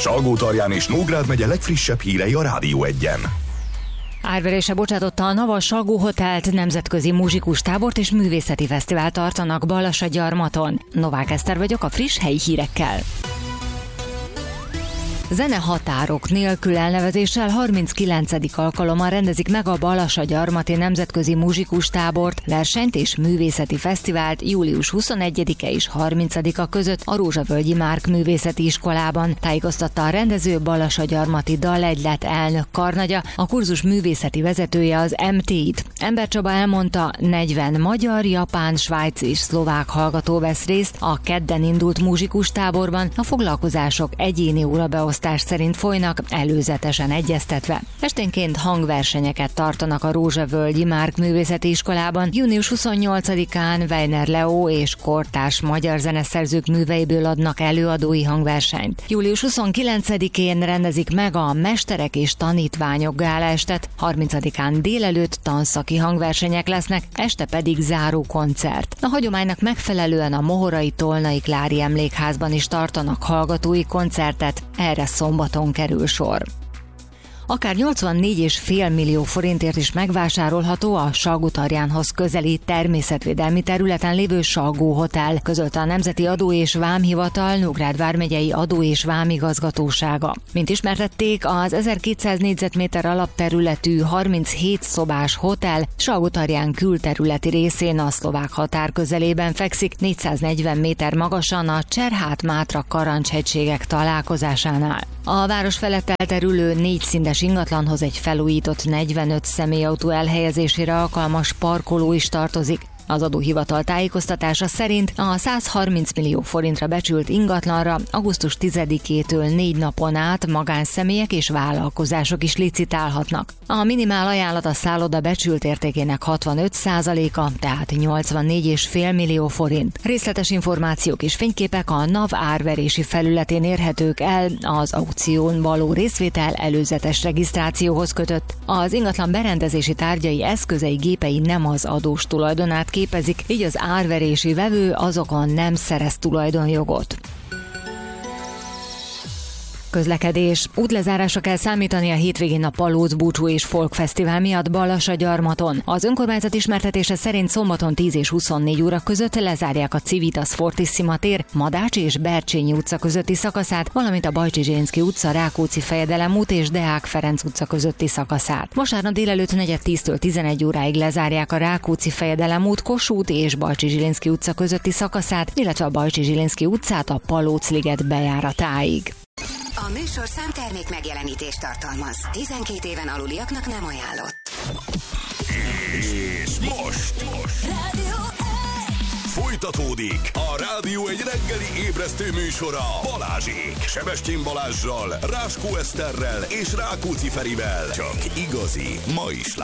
Salgótarján és Nógrád megye legfrissebb hírei a Rádió 1-en. Árverése bocsátotta a Nava Salgó Hotelt, nemzetközi muzsikus tábort és művészeti fesztivál tartanak Balassagyarmaton. Novák Eszter vagyok a friss helyi hírekkel. Zenehatárok nélkül elnevezéssel 39. alkalommal rendezik meg a Balassagyarmati Nemzetközi Muzsikus Tábort, versenyt és művészeti fesztivált július 21-e és 30-a között a Rózsavölgyi Márk Művészeti Iskolában, tájékoztatta a rendező Balassagyarmati Dalegylet elnök karnagya, a kurzus művészeti vezetője az MT-t. Ember Csaba elmondta, 40 magyar, japán, svájci és szlovák hallgató vesz részt a kedden indult muzsikus táborban, a foglalkozások egyéni órabeosztás szerint folynak, előzetesen egyeztetve. Esténként hangversenyeket tartanak a Rózsavölgyi Márk Művészeti Iskolában. Június 28-án Weiner Leo és kortárs magyar zeneszerzők műveiből adnak előadói hangversenyt. Július 29-én rendezik meg a Mesterek és Tanítványok gálaestet, 30-án délelőtt tanszaki hangversenyek lesznek, este pedig záró koncert. A hagyománynak megfelelően a Mohorai Tolnai Klári Emlékházban is tartanak hallgatói koncertet, erre szombaton kerül sor. Akár 84,5 millió forintért is megvásárolható a Salgótarjánhoz közeli természetvédelmi területen lévő Salgó Hotel, közölte a Nemzeti Adó és Vámhivatal Nógrád vármegyei Adó és Vámigazgatósága. Mint ismertették, az 1200 négyzetméter alapterületű 37 szobás hotel Salgótarján külterületi részén a szlovák határ közelében fekszik, 440 méter magasan a Cserhát-Mátra-Karancs-hegységek találkozásánál. A város felett elterülő 4 szintes ingatlanhoz egy felújított 45 személyautó elhelyezésére alkalmas parkoló is tartozik. Az adóhivatal tájékoztatása szerint a 130 millió forintra becsült ingatlanra augusztus 10-től 4 napon át magánszemélyek és vállalkozások is licitálhatnak. A minimál ajánlat a szálloda becsült értékének 65%-a, tehát 84,5 millió forint. Részletes információk és fényképek a NAV árverési felületén érhetők el, az aukción való részvétel előzetes regisztrációhoz kötött. Az ingatlan berendezési tárgyai, eszközei, gépei nem az adós tulajdonát képezik, így az árverési vevő azokon nem szerez tulajdonjogot. Közlekedés. Útlezárásra kell számítani a hétvégén a Palóc Búcsú és Folk Fesztivál miatt Balassagyarmaton. Az önkormányzat ismertetése szerint szombaton 10 és 24 óra között lezárják a Civitas Fortissima tér, Madács és Bercsényi utca közötti szakaszát, valamint a Bajcsy Zsilinszky utca, Rákóczi Fejedelem út és Deák Ferenc utca közötti szakaszát. Vasárnap délelőtt 4-10-től 11 óráig lezárják a Rákóczi Fejedelem út, Kossuth és Bajcsy Zsilinszky utca közötti szakaszát, illetve a Bajcsy Zsilinszky utcát a Palóc-liget bejáratáig. A műsorszám termék megjelenítést tartalmaz. 12 éven aluliaknak nem ajánlott. És most Rádió 1. folytatódik a Rádió egy reggeli ébresztő műsora Balázsék. Sebestyén Balázssal, Ráskó Eszterrel és Rákóczi Ferivel. Csak igazi mai slágerek.